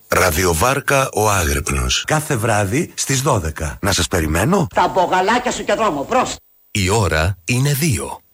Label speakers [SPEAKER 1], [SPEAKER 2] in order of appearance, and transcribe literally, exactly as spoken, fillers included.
[SPEAKER 1] Ραδιοβάρκα ο Άγρυπνος. Κάθε βράδυ στις δώδεκα. Να σας περιμένω.
[SPEAKER 2] Τα μπογαλάκια σου και δρόμο, προς.
[SPEAKER 3] Η ώρα είναι δύο.